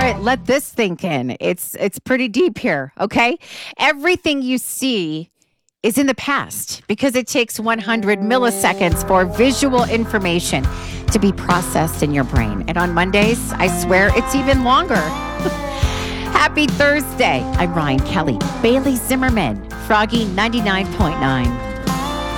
right, let this sink in. It's pretty deep here, okay? Everything you see is in the past because it takes 100 milliseconds for visual information to be processed in your brain. And on Mondays, I swear it's even longer. Happy Thursday. I'm Ryan Kelly. Bailey Zimmerman, Froggy 99.9.